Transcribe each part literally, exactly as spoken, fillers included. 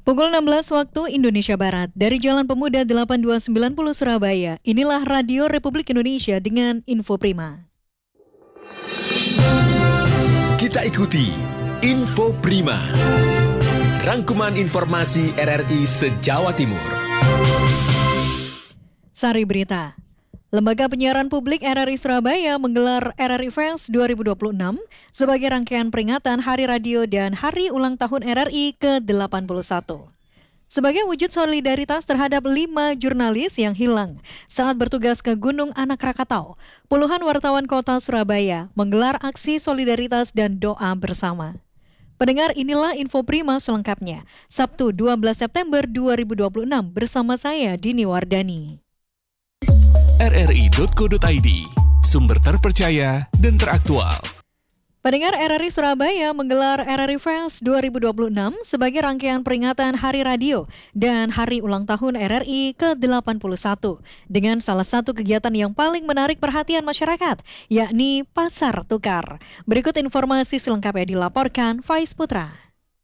Pukul enam belas waktu Indonesia Barat, dari Jalan Pemuda delapan dua sembilan nol Surabaya, inilah Radio Republik Indonesia dengan Info Prima. Kita ikuti Info Prima, rangkuman informasi R R I se-Jawa Timur. Sari Berita. Lembaga Penyiaran Publik R R I Surabaya menggelar R R I Fest dua ribu dua puluh enam sebagai rangkaian peringatan Hari Radio dan Hari Ulang Tahun R R I ke delapan puluh satu. Sebagai wujud solidaritas terhadap lima jurnalis yang hilang saat bertugas ke Gunung Anak Krakatau, puluhan wartawan kota Surabaya menggelar aksi solidaritas dan doa bersama. Pendengar, inilah Info Prima selengkapnya, Sabtu dua belas September dua ribu dua puluh enam bersama saya Dini Wardani. R R I titik co titik I D, sumber terpercaya dan teraktual. Pendengar, R R I Surabaya menggelar R R I Fest dua ribu dua puluh enam sebagai rangkaian peringatan Hari Radio dan Hari Ulang Tahun R R I ke delapan puluh satu dengan salah satu kegiatan yang paling menarik perhatian masyarakat, yakni Pasar Tukar. Berikut informasi selengkapnya dilaporkan Faiz Putra.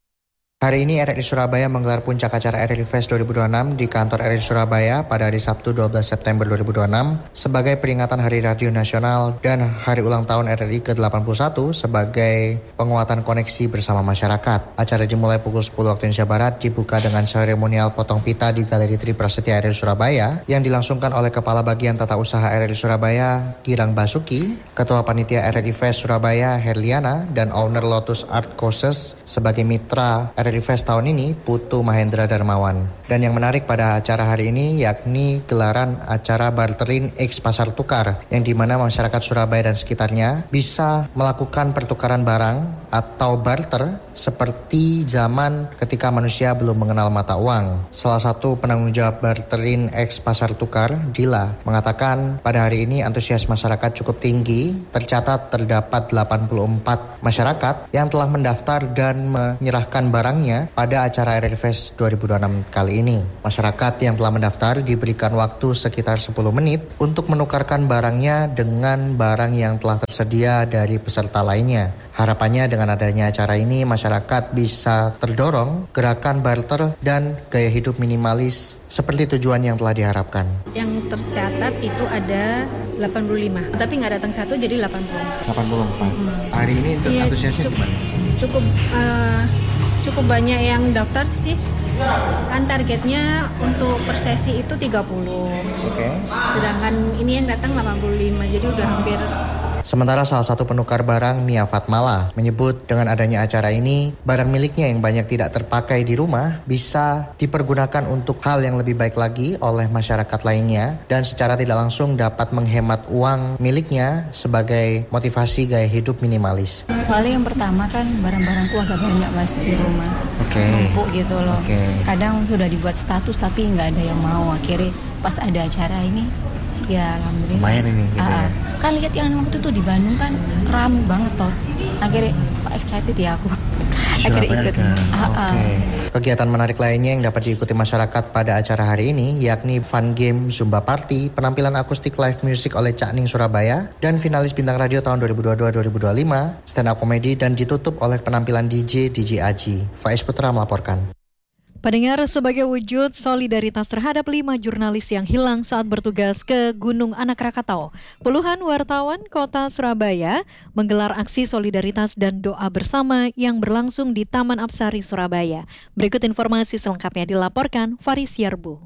Hari ini R R I Surabaya menggelar puncak acara R R I Fest dua ribu dua puluh enam di kantor R R I Surabaya pada hari Sabtu dua belas September dua ribu dua puluh enam sebagai peringatan Hari Radio Nasional dan Hari Ulang Tahun R R I ke delapan puluh satu sebagai penguatan koneksi bersama masyarakat. Acara dimulai pukul sepuluh waktu Indonesia Barat, dibuka dengan seremonial potong pita di Galeri Tri Prasetya R R I Surabaya yang dilangsungkan oleh Kepala Bagian Tata Usaha R R I Surabaya, Girang Basuki, Ketua Panitia R R I Fest Surabaya, Herliana, dan owner Lotus Art Courses sebagai mitra R R I Fest tahun ini, Putu Mahendra Darmawan. Dan yang menarik pada acara hari ini yakni gelaran acara barterin X Pasar Tukar, yang dimana masyarakat Surabaya dan sekitarnya bisa melakukan pertukaran barang atau barter seperti zaman ketika manusia belum mengenal mata uang. Salah satu penanggung jawab barterin X Pasar Tukar, Dila, mengatakan pada hari ini antusias masyarakat cukup tinggi. Tercatat terdapat delapan puluh empat masyarakat yang telah mendaftar dan menyerahkan barangnya pada acara R R I Fest dua ribu dua puluh enam kali ini. Masyarakat yang telah mendaftar diberikan waktu sekitar sepuluh menit untuk menukarkan barangnya dengan barang yang telah tersedia dari peserta lainnya. Harapannya dengan adanya acara ini, masyarakat bisa terdorong gerakan barter dan gaya hidup minimalis seperti tujuan yang telah diharapkan. Yang tercatat itu ada delapan puluh lima, tapi nggak datang satu jadi delapan puluh. delapan puluh empat. Hmm. Hari ini iya, antusiasnya cukup, gimana? Cukup uh, cukup banyak yang daftar sih. Kan targetnya untuk per sesi itu tiga puluh. Oke. Okay. Sedangkan ini yang datang delapan puluh lima, jadi udah hampir. Sementara salah satu penukar barang, Mia Fatmala, menyebut dengan adanya acara ini, barang miliknya yang banyak tidak terpakai di rumah bisa dipergunakan untuk hal yang lebih baik lagi oleh masyarakat lainnya dan secara tidak langsung dapat menghemat uang miliknya sebagai motivasi gaya hidup minimalis. Soalnya yang pertama kan barang-barangku agak banyak mas di rumah. Oke. Okay. Numpuk gitu loh. Okay. Kadang sudah dibuat status tapi nggak ada yang mau. Akhirnya pas ada acara ini, ya alhamdulillah. Lumayan ini gitu uh, ya. Kan lihat yang waktu itu di Bandung kan ramai banget toh. Akhirnya kok excited ya aku. Akhirnya ikut. Kan? Uh, Oke. Okay. Kegiatan menarik lainnya yang dapat diikuti masyarakat pada acara hari ini yakni fun game Zumba Party, penampilan akustik live music oleh Cak Ning Surabaya, dan finalis bintang radio tahun dua ribu dua puluh dua dua ribu dua puluh lima, stand up comedy, dan ditutup oleh penampilan D J D J Aji. Faiz Putra melaporkan. Pendengar, sebagai wujud solidaritas terhadap lima jurnalis yang hilang saat bertugas ke Gunung Anak Krakatau, puluhan wartawan kota Surabaya menggelar aksi solidaritas dan doa bersama yang berlangsung di Taman Apsari Surabaya. Berikut informasi selengkapnya dilaporkan Faris Yarbu.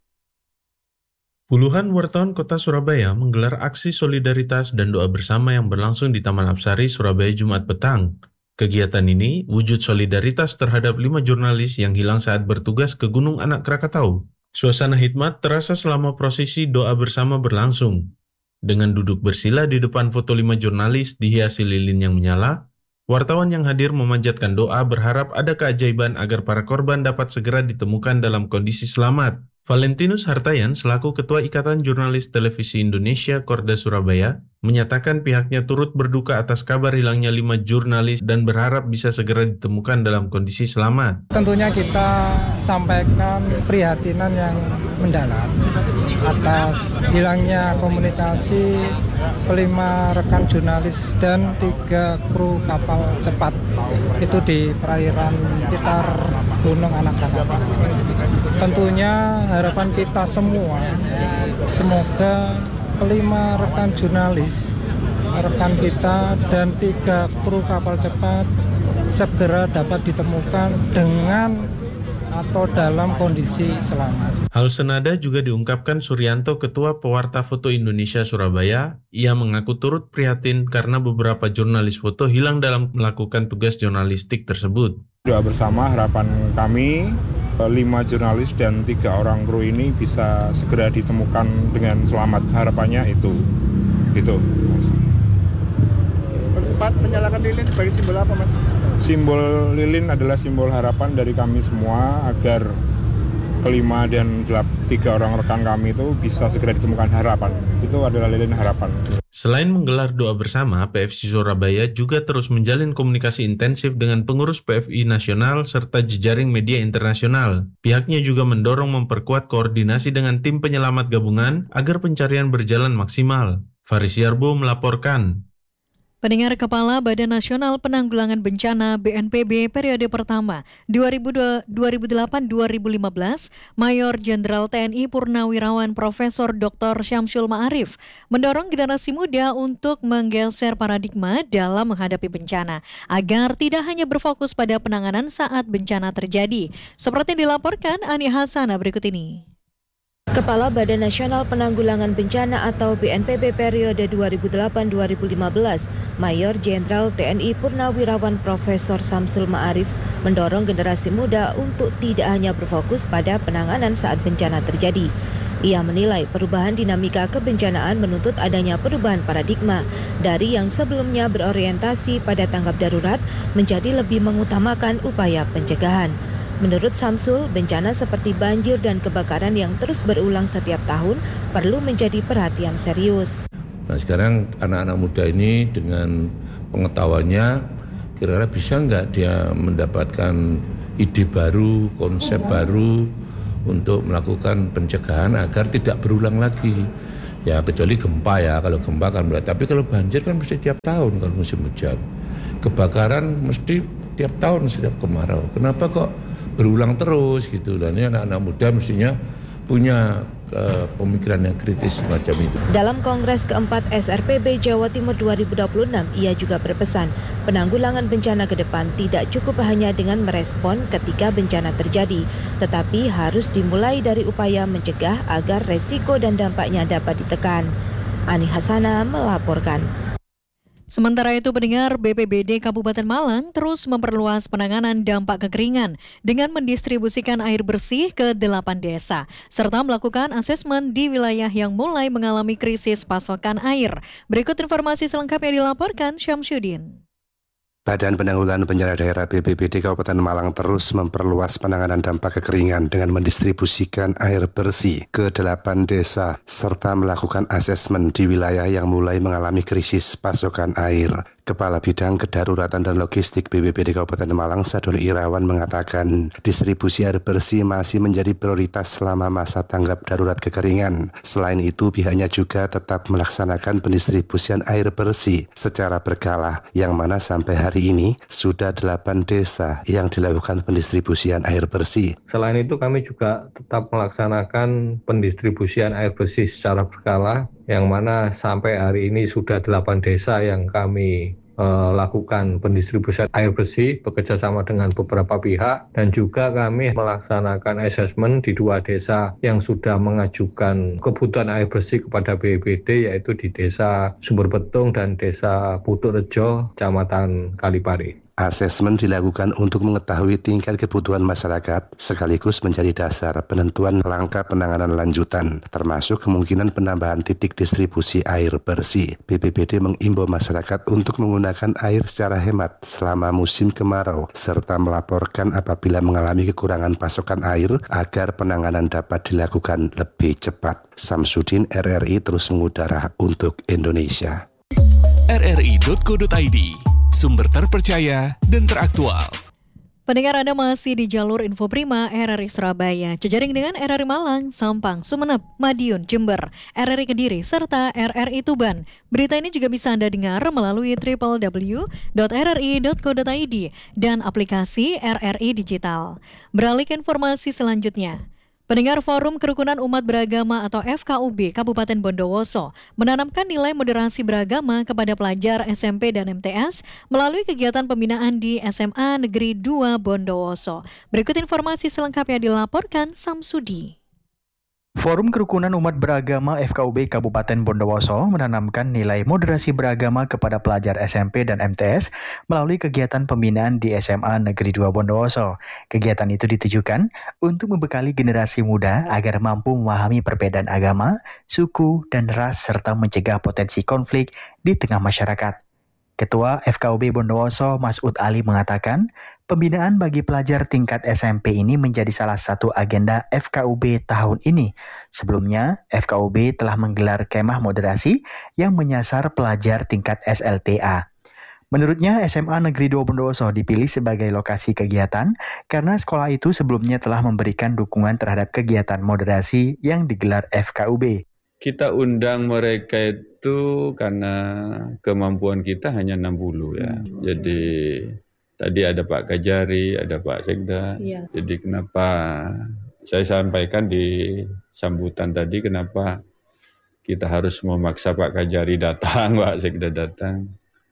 Puluhan wartawan kota Surabaya menggelar aksi solidaritas dan doa bersama yang berlangsung di Taman Apsari Surabaya Jumat petang. Kegiatan ini wujud solidaritas terhadap lima jurnalis yang hilang saat bertugas ke Gunung Anak Krakatau. Suasana hikmat terasa selama prosesi doa bersama berlangsung. Dengan duduk bersila di depan foto lima jurnalis dihiasi lilin yang menyala, wartawan yang hadir memanjatkan doa berharap ada keajaiban agar para korban dapat segera ditemukan dalam kondisi selamat. Valentinus Hartayan selaku Ketua Ikatan Jurnalis Televisi Indonesia Korda Surabaya menyatakan pihaknya turut berduka atas kabar hilangnya lima jurnalis dan berharap bisa segera ditemukan dalam kondisi selamat. Tentunya kita sampaikan prihatinan yang mendalam atas hilangnya komunikasi kelima rekan jurnalis dan tiga kru kapal cepat itu di perairan sekitar Gunung Anak Rakatau. Tentunya harapan kita semua, semoga kelima rekan jurnalis, rekan kita dan tiga kru kapal cepat segera dapat ditemukan dengan atau dalam kondisi selamat. Hal senada juga diungkapkan Suryanto, Ketua Pewarta Foto Indonesia Surabaya. Ia mengaku turut prihatin karena beberapa jurnalis foto hilang dalam melakukan tugas jurnalistik tersebut. Doa bersama, harapan kami lima jurnalis dan tiga orang kru ini bisa segera ditemukan dengan selamat. Harapannya itu, gitu. Tempat menyalakan lilin sebagai simbol apa, Mas? Simbol lilin adalah simbol harapan dari kami semua agar kelima dan tiga orang rekan kami itu bisa segera ditemukan harapan. Itu adalah lilin harapan. Selain menggelar doa bersama, P F C Surabaya juga terus menjalin komunikasi intensif dengan pengurus P F I nasional serta jejaring media internasional. Pihaknya juga mendorong memperkuat koordinasi dengan tim penyelamat gabungan agar pencarian berjalan maksimal. Faris Yarbo melaporkan. Pendengar, Kepala Badan Nasional Penanggulangan Bencana B N P B periode pertama dua ribu delapan sampai dua ribu lima belas, Mayor Jenderal T N I Purnawirawan Profesor Doktor Syamsul Ma'arif mendorong generasi muda untuk menggeser paradigma dalam menghadapi bencana agar tidak hanya berfokus pada penanganan saat bencana terjadi. Seperti dilaporkan Ani Hasana berikut ini. Kepala Badan Nasional Penanggulangan Bencana atau B N P B periode dua ribu delapan sampai dua ribu lima belas, Mayor Jenderal T N I Purnawirawan Profesor Syamsul Ma'arif mendorong generasi muda untuk tidak hanya berfokus pada penanganan saat bencana terjadi. Ia menilai perubahan dinamika kebencanaan menuntut adanya perubahan paradigma dari yang sebelumnya berorientasi pada tanggap darurat menjadi lebih mengutamakan upaya pencegahan. Menurut Syamsul, bencana seperti banjir dan kebakaran yang terus berulang setiap tahun perlu menjadi perhatian serius. Nah, sekarang anak-anak muda ini dengan pengetahuannya, kira-kira bisa nggak dia mendapatkan ide baru, konsep baru untuk melakukan pencegahan agar tidak berulang lagi. Ya kecuali gempa ya, kalau gempa kan berat. Tapi kalau banjir kan mesti tiap tahun kalau musim hujan. Kebakaran mesti tiap tahun setiap kemarau. Kenapa kok berulang terus gitu? Dan ini anak-anak muda mestinya punya uh, pemikiran yang kritis semacam itu. Dalam Kongres keempat S R P B Jawa Timur dua ribu dua puluh enam, ia juga berpesan penanggulangan bencana ke depan tidak cukup hanya dengan merespon ketika bencana terjadi, tetapi harus dimulai dari upaya mencegah agar resiko dan dampaknya dapat ditekan. Ani Hasana melaporkan. Sementara itu, pendengar, B P B D Kabupaten Malang terus memperluas penanganan dampak kekeringan dengan mendistribusikan air bersih ke delapan desa, serta melakukan asesmen di wilayah yang mulai mengalami krisis pasokan air. Berikut informasi selengkapnya dilaporkan Syamsuddin. Badan Penanggulangan Bencana Daerah B P B D Kabupaten Malang terus memperluas penanganan dampak kekeringan dengan mendistribusikan air bersih ke delapan desa serta melakukan asesmen di wilayah yang mulai mengalami krisis pasokan air. Kepala Bidang Kedaruratan dan Logistik B P B D Kabupaten Malang, Sadun Irawan, mengatakan distribusi air bersih masih menjadi prioritas selama masa tanggap darurat kekeringan. Selain itu, pihaknya juga tetap melaksanakan pendistribusian air bersih secara berkala, yang mana sampai hari ini sudah delapan desa yang dilakukan pendistribusian air bersih. Selain itu, kami juga tetap melaksanakan pendistribusian air bersih secara berkala, yang mana sampai hari ini sudah delapan desa yang kami uh, lakukan pendistribusian air bersih bekerja sama dengan beberapa pihak, dan juga kami melaksanakan asesmen di dua desa yang sudah mengajukan kebutuhan air bersih kepada B P B D, yaitu di Desa Sumber Betung dan Desa Putuk Rejo, Kecamatan Kalipari. Asesmen dilakukan untuk mengetahui tingkat kebutuhan masyarakat sekaligus menjadi dasar penentuan langkah penanganan lanjutan, termasuk kemungkinan penambahan titik distribusi air bersih. B P B D mengimbau masyarakat untuk menggunakan air secara hemat selama musim kemarau, serta melaporkan apabila mengalami kekurangan pasokan air agar penanganan dapat dilakukan lebih cepat. Syamsuddin, R R I, terus mengudara untuk Indonesia. r r i dot co dot i d, sumber terpercaya dan teraktual. Pendengar, Anda masih di jalur Info Prima R R I Surabaya, jejaring dengan R R I Malang, Sampang, Sumeneb, Madiun, Jember, R R I Kediri, serta R R I Tuban. Berita ini juga bisa Anda dengar melalui w w w dot r r i dot co dot i d dan aplikasi R R I Digital. Beralih ke informasi selanjutnya. Pendengar, Forum Kerukunan Umat Beragama atau F K U B Kabupaten Bondowoso menanamkan nilai moderasi beragama kepada pelajar S M P dan M T S melalui kegiatan pembinaan di S M A Negeri dua Bondowoso. Berikut informasi selengkapnya dilaporkan Samsudi. Forum Kerukunan Umat Beragama F K U B Kabupaten Bondowoso menanamkan nilai moderasi beragama kepada pelajar S M P dan M T S melalui kegiatan pembinaan di S M A Negeri dua Bondowoso. Kegiatan itu ditujukan untuk membekali generasi muda agar mampu memahami perbedaan agama, suku, dan ras serta mencegah potensi konflik di tengah masyarakat. Ketua F K U B Bondowoso, Masud Ali, mengatakan pembinaan bagi pelajar tingkat S M P ini menjadi salah satu agenda F K U B tahun ini. Sebelumnya, F K U B telah menggelar kemah moderasi yang menyasar pelajar tingkat S L T A. Menurutnya, S M A Negeri dua Bondowoso dipilih sebagai lokasi kegiatan karena sekolah itu sebelumnya telah memberikan dukungan terhadap kegiatan moderasi yang digelar F K U B. Kita undang mereka itu karena kemampuan kita hanya enam puluh ya. Hmm. Jadi tadi ada Pak Kajari, ada Pak Sekda. Ya. Jadi kenapa saya sampaikan di sambutan tadi kenapa kita harus memaksa Pak Kajari datang, Pak Sekda datang.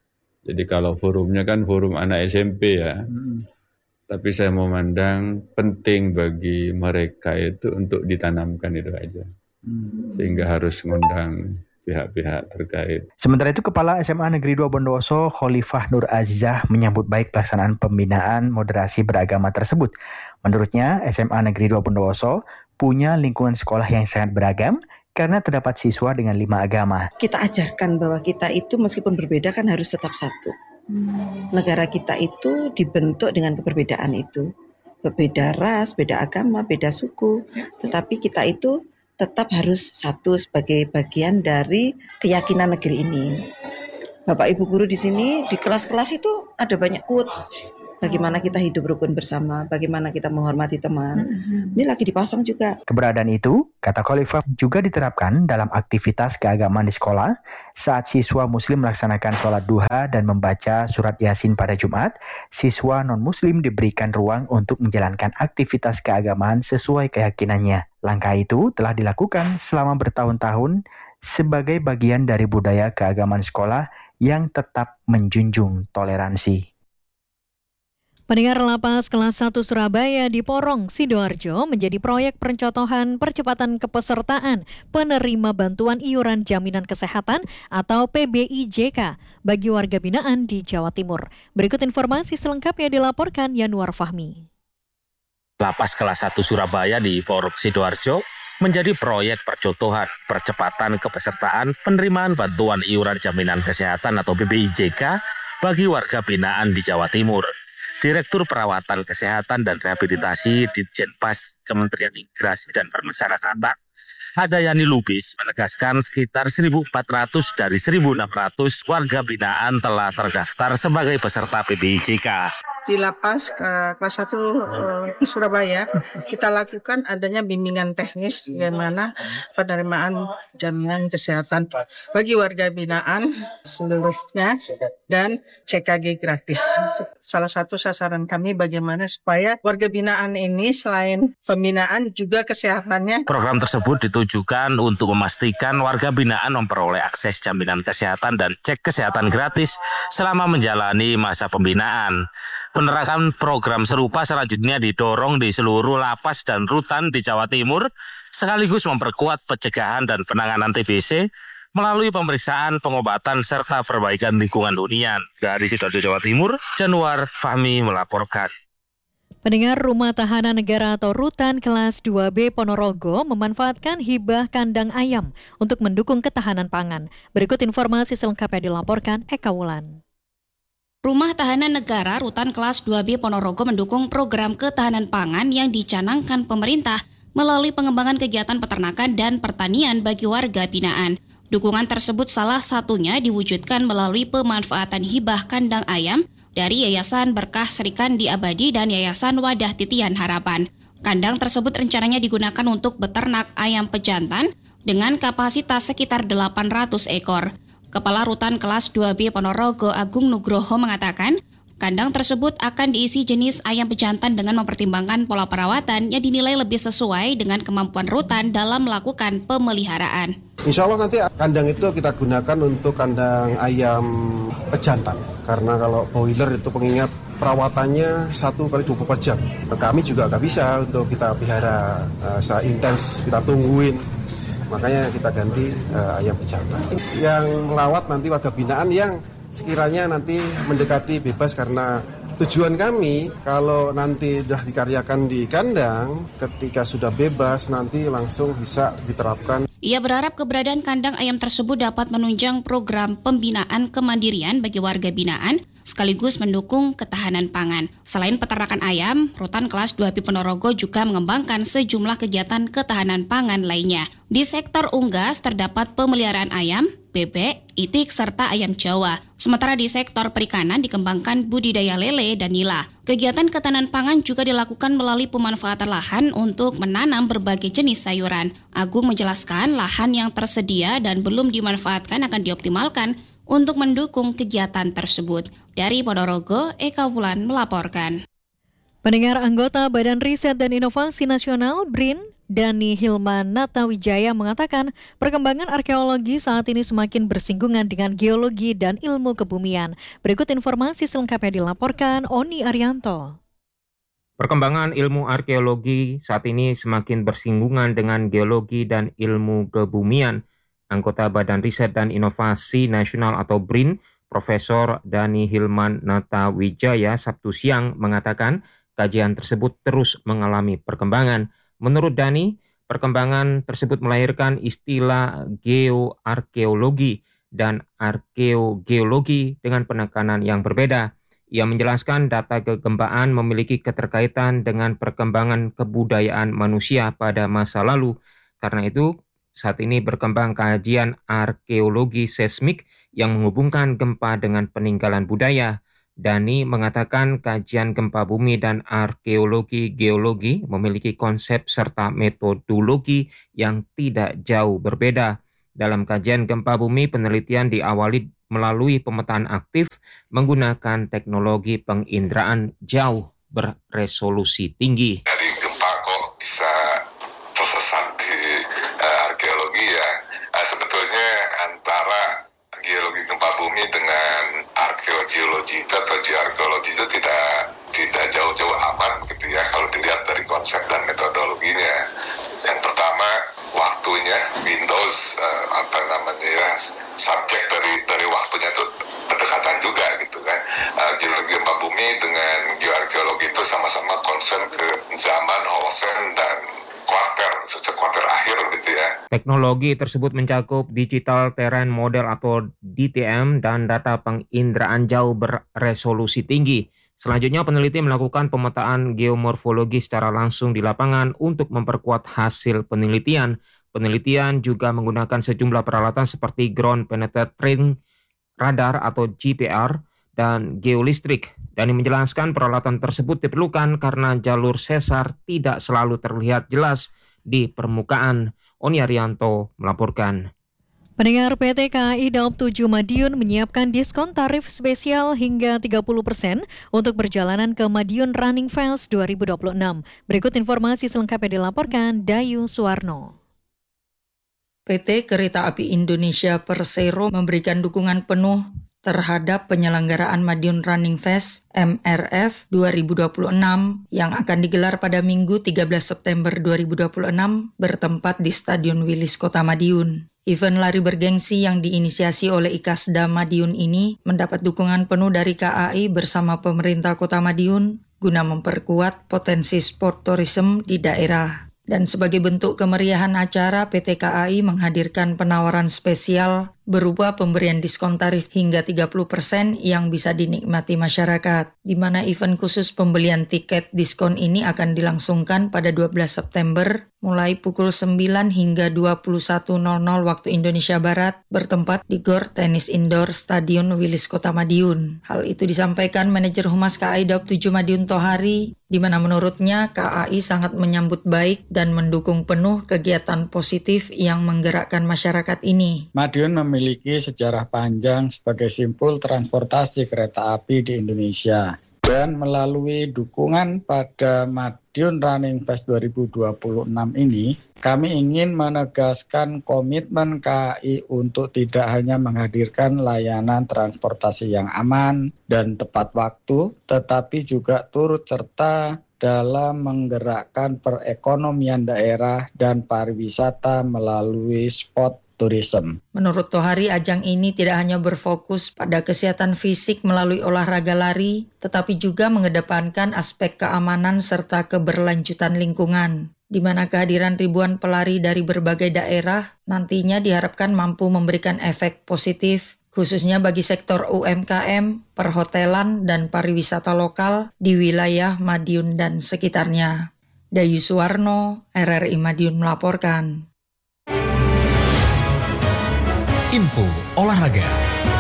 Jadi kalau forumnya kan forum anak S M P ya. Hmm. Tapi saya memandang penting bagi mereka itu untuk ditanamkan itu aja. Sehingga harus mengundang pihak-pihak terkait. Sementara itu, Kepala S M A Negeri dua Bondowoso, Khalifah Nur Azizah, menyambut baik pelaksanaan pembinaan moderasi beragama tersebut. Menurutnya, S M A Negeri dua Bondowoso punya lingkungan sekolah yang sangat beragam karena terdapat siswa dengan lima agama. Kita ajarkan bahwa kita itu meskipun berbeda kan harus tetap satu. Hmm. Negara kita itu dibentuk dengan keberbedaan itu. Berbeda ras, beda agama, beda suku. Tetapi kita itu tetap harus satu sebagai bagian dari keyakinan negeri ini. Bapak Ibu guru di sini di kelas-kelas itu ada banyak quotes. Bagaimana kita hidup rukun bersama, bagaimana kita menghormati teman. Mm-hmm. Ini lagi dipasang juga. Keberadaan itu, kata Khalifah, juga diterapkan dalam aktivitas keagamaan di sekolah saat siswa muslim melaksanakan sholat duha dan membaca surat Yasin pada Jumat. Siswa non-muslim diberikan ruang untuk menjalankan aktivitas keagamaan sesuai keyakinannya. Langkah itu telah dilakukan selama bertahun-tahun sebagai bagian dari budaya keagamaan sekolah yang tetap menjunjung toleransi. Pendengar, Lapas Kelas satu Surabaya di Porong, Sidoarjo menjadi proyek pencontohan percepatan kepesertaan penerima bantuan iuran jaminan kesehatan atau P B I J K bagi warga binaan di Jawa Timur. Berikut informasi selengkapnya dilaporkan Yanuar Fahmi. Lapas Kelas satu Surabaya di Porong, Sidoarjo menjadi proyek percontohan percepatan kepesertaan penerimaan bantuan iuran jaminan kesehatan atau P B I J K bagi warga binaan di Jawa Timur. Direktur Perawatan Kesehatan dan Rehabilitasi Ditjenpas Kementerian Imigrasi dan Permasyarakatan, Hadayani Lubis, menegaskan sekitar seribu empat ratus dari seribu enam ratus warga binaan telah terdaftar sebagai peserta P B I J K. Di Lapas uh, Kelas satu uh, Surabaya, kita lakukan adanya bimbingan teknis yang mana penerimaan jaminan kesehatan bagi warga binaan seluruhnya dan C K G gratis. Salah satu sasaran kami bagaimana supaya warga binaan ini selain pembinaan juga kesehatannya. Program tersebut ditujukan untuk memastikan warga binaan memperoleh akses jaminan kesehatan dan cek kesehatan gratis selama menjalani masa pembinaan. Penerapan program serupa selanjutnya didorong di seluruh lapas dan rutan di Jawa Timur, sekaligus memperkuat pencegahan dan penanganan T B C melalui pemeriksaan, pengobatan, serta perbaikan lingkungan hunian. Dari Sidoarjo, Jawa Timur, Januar Fahmi melaporkan. Pendengar, Rumah Tahanan Negara atau Rutan Kelas dua B Ponorogo memanfaatkan hibah kandang ayam untuk mendukung ketahanan pangan. Berikut informasi selengkapnya dilaporkan Eka Wulan. Rumah Tahanan Negara Rutan Kelas dua B Ponorogo mendukung program ketahanan pangan yang dicanangkan pemerintah melalui pengembangan kegiatan peternakan dan pertanian bagi warga binaan. Dukungan tersebut salah satunya diwujudkan melalui pemanfaatan hibah kandang ayam dari Yayasan Berkah Serikandi Abadi dan Yayasan Wadah Titian Harapan. Kandang tersebut rencananya digunakan untuk beternak ayam pejantan dengan kapasitas sekitar delapan ratus ekor. Kepala Rutan Kelas dua B Ponorogo Agung Nugroho mengatakan, kandang tersebut akan diisi jenis ayam pejantan dengan mempertimbangkan pola perawatan yang dinilai lebih sesuai dengan kemampuan rutan dalam melakukan pemeliharaan. Insya Allah nanti kandang itu kita gunakan untuk kandang ayam pejantan. Karena kalau boiler itu pengingat perawatannya satu kali dua puluh empat jam. Kami juga nggak bisa untuk kita pelihara uh, secara intens, kita tungguin. Makanya kita ganti uh, ayam pejantan. Yang merawat nanti warga binaan yang sekiranya nanti mendekati bebas, karena tujuan kami kalau nanti sudah dikaryakan di kandang, ketika sudah bebas nanti langsung bisa diterapkan. Ia berharap keberadaan kandang ayam tersebut dapat menunjang program pembinaan kemandirian bagi warga binaan sekaligus mendukung ketahanan pangan. Selain peternakan ayam, Rutan Kelas dua B Ponorogo juga mengembangkan sejumlah kegiatan ketahanan pangan lainnya. Di sektor unggas terdapat pemeliharaan ayam, bebek, itik, serta ayam Jawa. Sementara di sektor perikanan dikembangkan budidaya lele dan nila. Kegiatan ketahanan pangan juga dilakukan melalui pemanfaatan lahan untuk menanam berbagai jenis sayuran. Agung menjelaskan lahan yang tersedia dan belum dimanfaatkan akan dioptimalkan untuk mendukung kegiatan tersebut. Dari Ponorogo, Eka Wulan melaporkan. Pendengar, anggota Badan Riset dan Inovasi Nasional B R I N, Dani Hilman Natawijaya mengatakan perkembangan arkeologi saat ini semakin bersinggungan dengan geologi dan ilmu kebumian. Berikut informasi selengkapnya dilaporkan Oni Arianto. Perkembangan ilmu arkeologi saat ini semakin bersinggungan dengan geologi dan ilmu kebumian. Anggota Badan Riset dan Inovasi Nasional atau B R I N, Profesor Dani Hilman Natawijaya Sabtu siang mengatakan kajian tersebut terus mengalami perkembangan. Menurut Dani, perkembangan tersebut melahirkan istilah geoarkeologi dan arkeogeologi dengan penekanan yang berbeda. Ia menjelaskan data kegempaan memiliki keterkaitan dengan perkembangan kebudayaan manusia pada masa lalu. Karena itu, saat ini berkembang kajian arkeologi seismik yang menghubungkan gempa dengan peninggalan budaya. Dani mengatakan kajian gempa bumi dan arkeologi geologi memiliki konsep serta metodologi yang tidak jauh berbeda. Dalam kajian gempa bumi, penelitian diawali melalui pemetaan aktif menggunakan teknologi penginderaan jauh beresolusi tinggi. Dari gempa kok bisa tersesat di uh, arkeologi ya. Uh, sebetulnya antara geologi gempa bumi dengan arkeogeologi itu atau geoarkeologi itu tidak tidak jauh-jauh amat gitu ya kalau dilihat dari konsep dan metodologinya. Yang pertama, waktunya, Windows uh, apa namanya ya, subjek dari dari waktunya itu berdekatan juga gitu kan. Uh, geologi gempa bumi dengan geoarkeologi itu sama-sama concern ke zaman Holocene dan kuarter, sejak kuarter akhir gitu ya. Teknologi tersebut mencakup digital terrain model atau D T M dan data penginderaan jauh beresolusi tinggi. Selanjutnya peneliti melakukan pemetaan geomorfologi secara langsung di lapangan untuk memperkuat hasil penelitian. Penelitian juga menggunakan sejumlah peralatan seperti ground penetrating radar atau G P R dan geolistrik. Dani menjelaskan peralatan tersebut diperlukan karena jalur sesar tidak selalu terlihat jelas di permukaan. Oni Arianto melaporkan. Pendengar, P T K A I Daob tujuh Madiun menyiapkan diskon tarif spesial hingga tiga puluh persen untuk perjalanan ke Madiun Running Fest dua ribu dua puluh enam. Berikut informasi selengkapnya dilaporkan Dayu Suwarno. P T Kereta Api Indonesia Persero memberikan dukungan penuh terhadap penyelenggaraan Madiun Running Fest M R F dua ribu dua puluh enam yang akan digelar pada Minggu tiga belas September dua ribu dua puluh enam bertempat di Stadion Wilis Kota Madiun. Event lari bergengsi yang diinisiasi oleh Ikasda Madiun ini mendapat dukungan penuh dari K A I bersama pemerintah Kota Madiun guna memperkuat potensi sport tourism di daerah. Dan sebagai bentuk kemeriahan acara, P T K A I menghadirkan penawaran spesial berupa pemberian diskon tarif hingga tiga puluh persen yang bisa dinikmati masyarakat, di mana event khusus pembelian tiket diskon ini akan dilangsungkan pada dua belas September mulai pukul sembilan hingga dua puluh satu nol nol waktu Indonesia Barat, bertempat di Gor Tenis Indoor Stadion Wilis Kota Madiun. Hal itu disampaikan manajer Humas K A I Daob tujuh Madiun Tohari, di mana menurutnya K A I sangat menyambut baik dan mendukung penuh kegiatan positif yang menggerakkan masyarakat ini. Madiun memiliki sejarah panjang sebagai simpul transportasi kereta api di Indonesia. Dan melalui dukungan pada Madiun Running Fest dua ribu dua puluh enam ini, kami ingin menegaskan komitmen K A I untuk tidak hanya menghadirkan layanan transportasi yang aman dan tepat waktu, tetapi juga turut serta dalam menggerakkan perekonomian daerah dan pariwisata melalui spot tourism. Menurut Tohari, ajang ini tidak hanya berfokus pada kesehatan fisik melalui olahraga lari, tetapi juga mengedepankan aspek keamanan serta keberlanjutan lingkungan, di mana kehadiran ribuan pelari dari berbagai daerah nantinya diharapkan mampu memberikan efek positif, khususnya bagi sektor U M K M, perhotelan, dan pariwisata lokal di wilayah Madiun dan sekitarnya. Dayu Suwarno, R R I Madiun melaporkan. Info olahraga.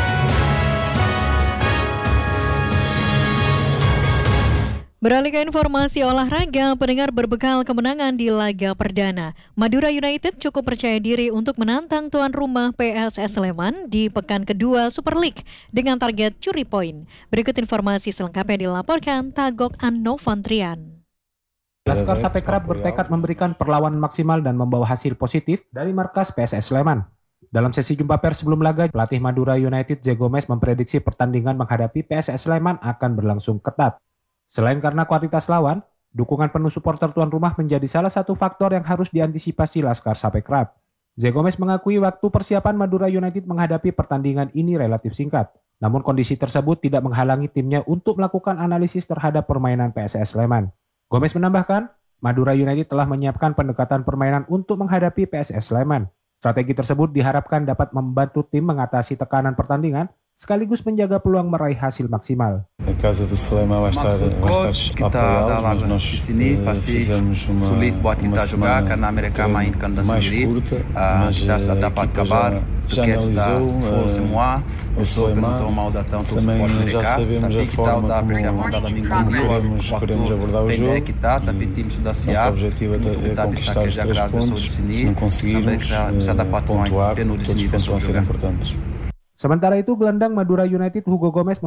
Beralih ke informasi olahraga, pendengar, berbekal kemenangan di laga perdana, Madura United cukup percaya diri untuk menantang tuan rumah P S S Sleman di pekan kedua Super League dengan target curi poin. Berikut informasi selengkapnya dilaporkan Tagok Annovantrian. Laskar Sapekrab bertekad memberikan perlawanan maksimal dan membawa hasil positif dari markas P S S Sleman. Dalam sesi jumpa pers sebelum laga, pelatih Madura United Jay Gomez memprediksi pertandingan menghadapi P S S Sleman akan berlangsung ketat. Selain karena kualitas lawan, dukungan penuh supporter tuan rumah menjadi salah satu faktor yang harus diantisipasi Laskar Sapekrab. Jay Gomez mengakui waktu persiapan Madura United menghadapi pertandingan ini relatif singkat. Namun kondisi tersebut tidak menghalangi timnya untuk melakukan analisis terhadap permainan P S S Sleman. Gomez menambahkan, Madura United telah menyiapkan pendekatan permainan untuk menghadapi P S S Sleman. Strategi tersebut diharapkan dapat membantu tim mengatasi tekanan pertandingan sekaligus menjaga peluang meraih hasil maksimal. Maksud coach kita dalam di sini pasti sulit buat kita juga karena mereka mainkan sendiri. Uh, kita sudah dapat kabar tiket sudah full semua. So penonton mau datang untuk support mereka. Tapi kita sudah persiapan dalam minggu ini waktu pendek kita, tapi tim sudah siap untuk kita bisa kerja keras besok di sini sampai kita bisa dapat poin penuh di sini besok juga. Sementara itu, gelandang Madura United Hugo Gomez